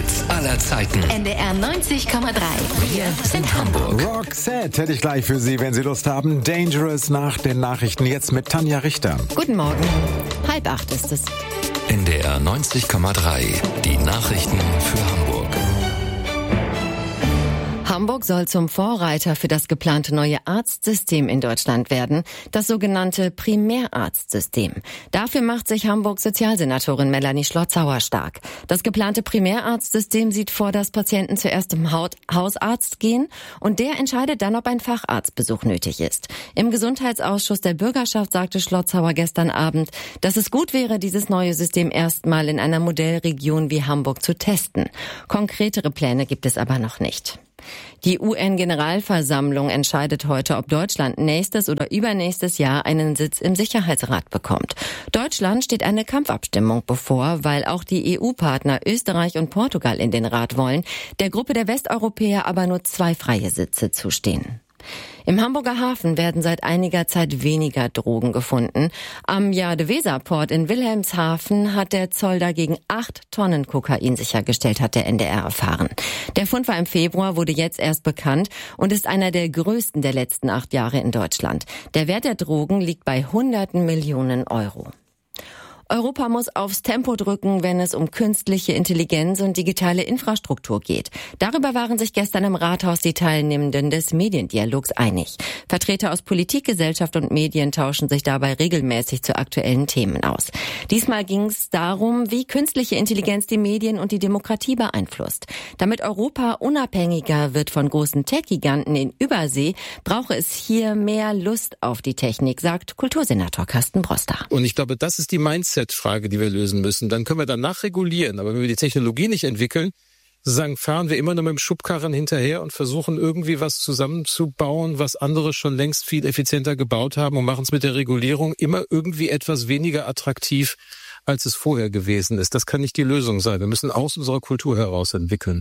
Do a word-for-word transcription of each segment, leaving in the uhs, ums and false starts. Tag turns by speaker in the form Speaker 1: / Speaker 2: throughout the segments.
Speaker 1: Hits aller Zeiten.
Speaker 2: N D R neunzig Komma drei.
Speaker 1: Wir sind Hamburg.
Speaker 3: Roxette hätte ich gleich für Sie, wenn Sie Lust haben. Dangerous nach den Nachrichten. Jetzt mit Tanja Richter.
Speaker 4: Guten Morgen. Halb acht ist es.
Speaker 1: N D R neunzig Komma drei. Die Nachrichten für Hamburg.
Speaker 4: Hamburg soll zum Vorreiter für das geplante neue Arztsystem in Deutschland werden, das sogenannte Primärarztsystem. Dafür macht sich Hamburgs Sozialsenatorin Melanie Schlotzauer stark. Das geplante Primärarztsystem sieht vor, dass Patienten zuerst zum Hausarzt gehen und der entscheidet dann, ob ein Facharztbesuch nötig ist. Im Gesundheitsausschuss der Bürgerschaft sagte Schlotzauer gestern Abend, dass es gut wäre, dieses neue System erstmal in einer Modellregion wie Hamburg zu testen. Konkretere Pläne gibt es aber noch nicht. Die U N-Generalversammlung entscheidet heute, ob Deutschland nächstes oder übernächstes Jahr einen Sitz im Sicherheitsrat bekommt. Deutschland steht eine Kampfabstimmung bevor, weil auch die E U-Partner Österreich und Portugal in den Rat wollen, der Gruppe der Westeuropäer aber nur zwei freie Sitze zustehen. Im Hamburger Hafen werden seit einiger Zeit weniger Drogen gefunden. Am Jade-Weser-Port in Wilhelmshaven hat der Zoll dagegen acht Tonnen Kokain sichergestellt, hat der N D R erfahren. Der Fund war im Februar, wurde jetzt erst bekannt und ist einer der größten der letzten acht Jahre in Deutschland. Der Wert der Drogen liegt bei hunderten Millionen Euro. Europa muss aufs Tempo drücken, wenn es um künstliche Intelligenz und digitale Infrastruktur geht. Darüber waren sich gestern im Rathaus die Teilnehmenden des Mediendialogs einig. Vertreter aus Politik, Gesellschaft und Medien tauschen sich dabei regelmäßig zu aktuellen Themen aus. Diesmal ging es darum, wie künstliche Intelligenz die Medien und die Demokratie beeinflusst. Damit Europa unabhängiger wird von großen Tech-Giganten in Übersee, brauche es hier mehr Lust auf die Technik, sagt Kultursenator Carsten Broster.
Speaker 5: Und ich glaube, das ist die Mindset Frage, die wir lösen müssen. Dann können wir danach regulieren. Aber wenn wir die Technologie nicht entwickeln, sozusagen fahren wir immer nur mit dem Schubkarren hinterher und versuchen irgendwie was zusammenzubauen, was andere schon längst viel effizienter gebaut haben und machen es mit der Regulierung immer irgendwie etwas weniger attraktiv, als es vorher gewesen ist. Das kann nicht die Lösung sein. Wir müssen aus unserer Kultur heraus entwickeln.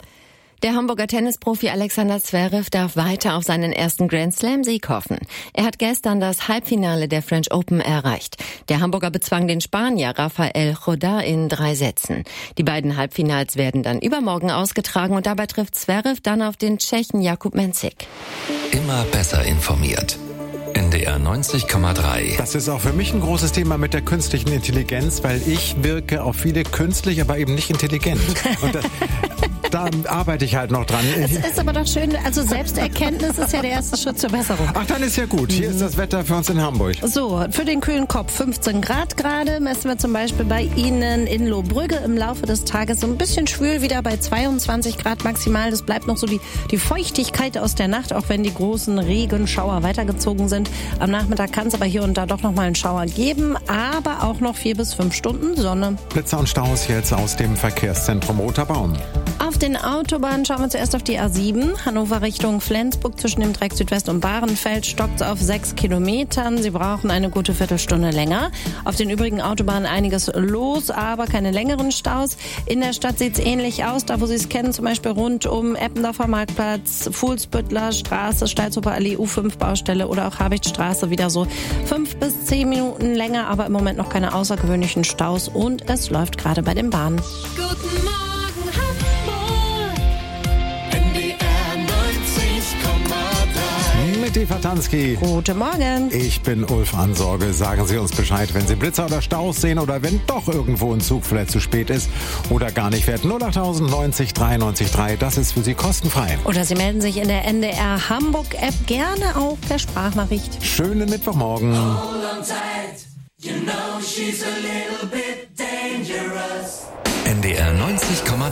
Speaker 4: Der Hamburger Tennisprofi Alexander Zverev darf weiter auf seinen ersten Grand-Slam-Sieg hoffen. Er hat gestern das Halbfinale der French Open erreicht. Der Hamburger bezwang den Spanier Rafael Chodá in drei Sätzen. Die beiden Halbfinals werden dann übermorgen ausgetragen und dabei trifft Zverev dann auf den Tschechen Jakub Mensik.
Speaker 1: Immer besser informiert. N D R neunzig Komma drei.
Speaker 3: Das ist auch für mich ein großes Thema mit der künstlichen Intelligenz, weil ich wirke auf viele künstlich, aber eben nicht intelligent. Und das, da arbeite ich halt noch dran.
Speaker 6: Es ist aber doch schön, also Selbsterkenntnis ist ja der erste Schritt zur Besserung.
Speaker 3: Ach, dann ist ja gut. Hier ist das Wetter für uns in Hamburg.
Speaker 6: So, für den kühlen Kopf fünfzehn Grad gerade, messen wir zum Beispiel bei Ihnen in Lohbrügge im Laufe des Tages so ein bisschen schwül, wieder bei zweiundzwanzig Grad maximal. Das bleibt noch so die, die Feuchtigkeit aus der Nacht, auch wenn die großen Regenschauer weitergezogen sind. Am Nachmittag kann es aber hier und da doch noch mal einen Schauer geben, aber auch noch vier bis fünf Stunden Sonne.
Speaker 3: Blitzer und Staus jetzt aus dem Verkehrszentrum Roter Baum.
Speaker 6: Auf den Autobahnen schauen wir zuerst auf die A sieben. Hannover Richtung Flensburg zwischen dem Dreieck Südwest und Bahrenfeld stockt auf sechs Kilometern. Sie brauchen eine gute Viertelstunde länger. Auf den übrigen Autobahnen einiges los, aber keine längeren Staus. In der Stadt sieht es ähnlich aus, da wo Sie es kennen, zum Beispiel rund um Eppendorfer Marktplatz, Fuhlsbüttler Straße, Stalzhofer Allee, U fünf Baustelle oder auch Habichtstraße wieder so fünf bis zehn Minuten länger, aber im Moment noch keine außergewöhnlichen Staus und es läuft gerade bei den Bahnen.
Speaker 2: Guten Morgen, Hamburg. N D R neunzig Komma drei.
Speaker 3: Mit Eva Tansky.
Speaker 6: Guten Morgen.
Speaker 3: Ich bin Ulf Ansorge. Sagen Sie uns Bescheid, wenn Sie Blitzer oder Staus sehen oder wenn doch irgendwo ein Zug vielleicht zu spät ist oder gar nicht fährt. null acht neunzig drei neunzig drei, das ist für Sie kostenfrei.
Speaker 6: Oder Sie melden sich in der N D R Hamburg App gerne auch per Sprachnachricht.
Speaker 3: Schönen Mittwochmorgen.
Speaker 1: N D R neunzig Komma drei.